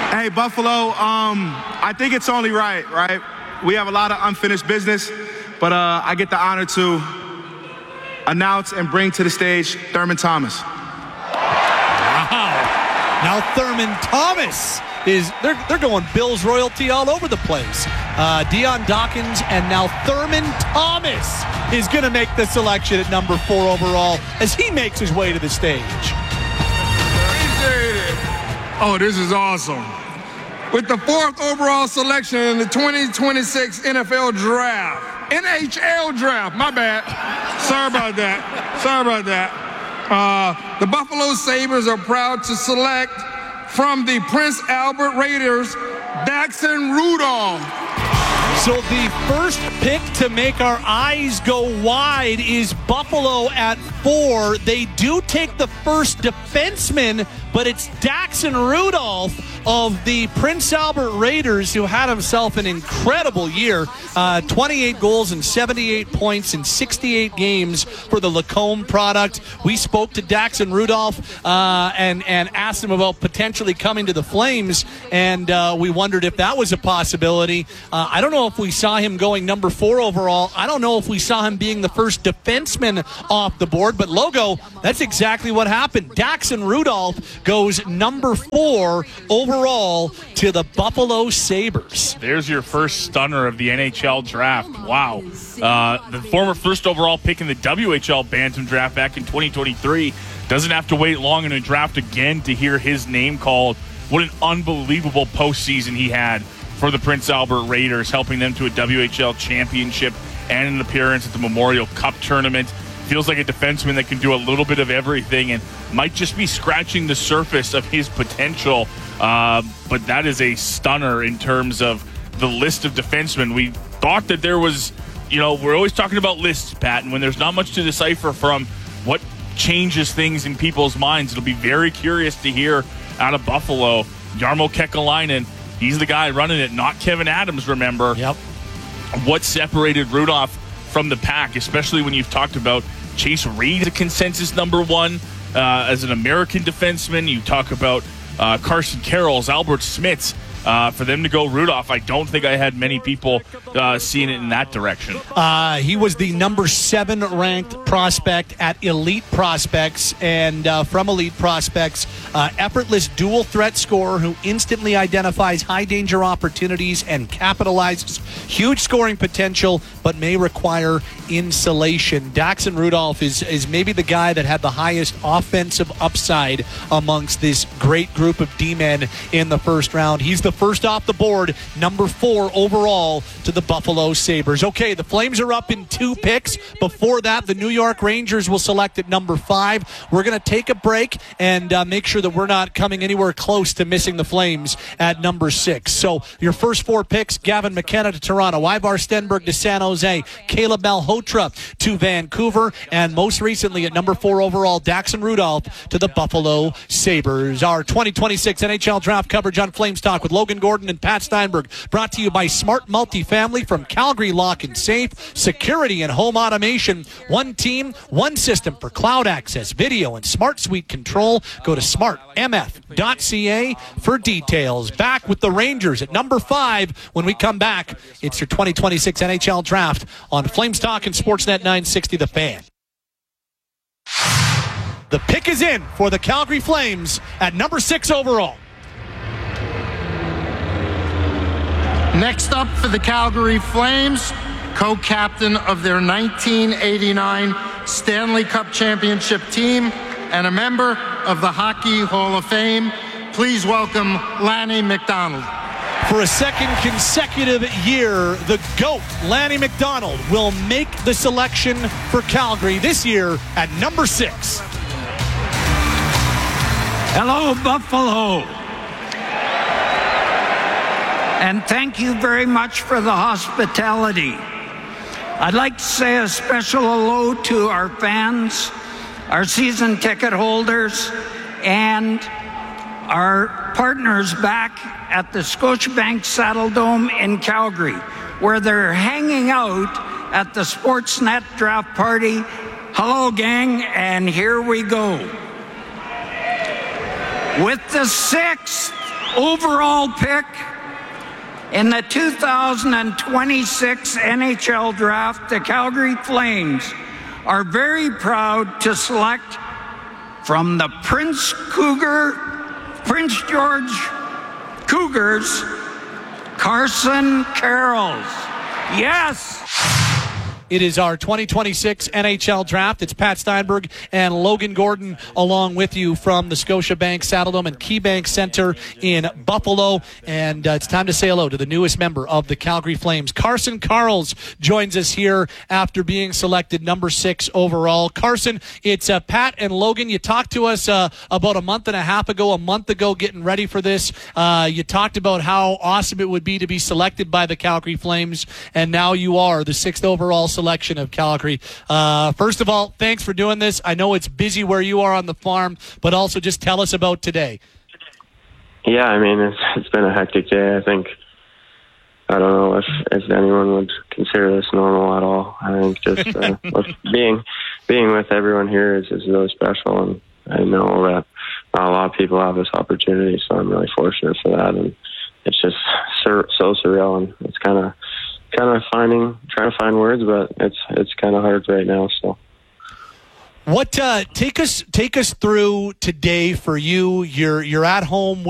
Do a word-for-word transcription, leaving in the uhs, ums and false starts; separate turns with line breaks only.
Hey, Buffalo, um, I think it's only right, right? We have a lot of unfinished business, but uh, I get the honor to announce and bring to the stage Thurman Thomas.
Wow. Now Thurman Thomas is, they're, they're going Bills royalty all over the place. Uh, Dion Dawkins and now Thurman Thomas is going to make the selection at number four overall as he makes his way to the stage.
Appreciate it. Oh, this is awesome. With the fourth overall selection in the twenty twenty-six N F L Draft. N H L Draft, my bad. Sorry about that. Sorry about that. Uh, the Buffalo Sabres are proud to select from the Prince Albert Raiders, Daxton Rudolph.
So the first pick to make our eyes go wide is Buffalo at four. They do take the first defenseman, but it's Daxton Rudolph of the Prince Albert Raiders, who had himself an incredible year. Uh, twenty-eight goals and seventy-eight points in sixty-eight games for the Lacombe product. We spoke to Daxton Rudolph uh, and, and asked him about potentially coming to the Flames, and uh, we wondered if that was a possibility. Uh, I don't know if we saw him going number four overall. I don't know if we saw him being the first defenseman off the board, but Logo, that's exactly what happened. Daxton Rudolph goes number four overall to the Buffalo Sabres.
There's your first stunner of the N H L draft. Wow. Uh, the former first overall pick in the W H L Bantam draft back in twenty twenty-three doesn't have to wait long in a draft again to hear his name called. What an unbelievable postseason he had for the Prince Albert Raiders, helping them to a W H L championship and an appearance at the Memorial Cup tournament. Feels like a defenseman that can do a little bit of everything and might just be scratching the surface of his potential. Uh, but that is a stunner in terms of the list of defensemen. We thought that there was, you know, we're always talking about lists, Pat, and when there's not much to decipher from, what changes things in people's minds. It'll be very curious to hear out of Buffalo. Jarmo Kekalainen, he's the guy running it, not Kevin Adams, remember.
Yep.
What separated Rudolph from the pack, especially when you've talked about Chase Reed, a consensus number one uh, as an American defenseman. You talk about uh, Carson Carrolls, Albert Smits. Uh, for them to go Rudolph, I don't think I had many people uh, seeing it in that direction.
Uh, he was the number seven ranked prospect at Elite Prospects, and uh, from Elite Prospects, uh, effortless dual threat scorer who instantly identifies high danger opportunities and capitalizes huge scoring potential, but may require insulation. Daxton Rudolph is, is maybe the guy that had the highest offensive upside amongst this great group of D-men in the first round. He's the first off the board, number four overall to the Buffalo Sabres. Okay, the Flames are up in two picks. Before that, the New York Rangers will select at number five. We're going to take a break and uh, make sure that we're not coming anywhere close to missing the Flames at number six. So your first four picks: Gavin McKenna to Toronto, Ivar Stenberg to San Jose, Caleb Malhotra to Vancouver, and most recently at number four overall, Daxton Rudolph to the Buffalo Sabres. Our twenty twenty-six N H L draft coverage on Flames Talk with Logan Gordon and Pat Steinberg, brought to you by Smart Multifamily from Calgary Lock and Safe, security and home automation. One team, one system for cloud access, video, and smart suite control. Go to smart m f dot c a for details. Back with the Rangers at number five. When we come back, it's your twenty twenty-six N H L draft on Flames Talk and Sportsnet nine sixty The Fan. The pick is in for the Calgary Flames at number six overall.
Next up for the Calgary Flames, co-captain of their nineteen eighty-nine Stanley Cup Championship team and a member of the Hockey Hall of Fame, please welcome Lanny McDonald.
For a second consecutive year, the GOAT, Lanny McDonald, will make the selection for Calgary this year at number six.
Hello, Buffalo. And thank you very much for the hospitality. I'd like to say a special hello to our fans, our season ticket holders, and our partners back at the Scotiabank Saddledome in Calgary, where they're hanging out at the Sportsnet draft party. Hello, gang, and here we go. With the sixth overall pick in the two thousand twenty-six N H L Draft, the Calgary Flames are very proud to select from the Prince Cougar, Prince George Cougars, Carson Karels. Yes!
It is our twenty twenty-six N H L Draft. It's Pat Steinberg and Logan Gordon along with you from the Scotiabank Saddledome and KeyBank Center in Buffalo. And uh, it's time to say hello to the newest member of the Calgary Flames. Carson Karels joins us here after being selected number six overall. Carson, it's uh, Pat and Logan. You talked to us uh, about a month and a half ago, a month ago, getting ready for this. Uh, you talked about how awesome it would be to be selected by the Calgary Flames, and now you are the sixth overall selection of Calgary. Uh, first of all, thanks for doing this. I know it's busy where you are on the farm, but also just tell us about today.
Yeah, I mean, it's, it's been a hectic day. I think, I don't know if, if anyone would consider this normal at all. I think just uh, being being with everyone here is, is really special, and I know that not a lot of people have this opportunity, so I'm really fortunate for that, and it's just sur- so surreal, and it's kind of kind of finding, trying to find words, but it's it's kind of hard right now. So,
what uh, take us take us through today for you? You're you're at home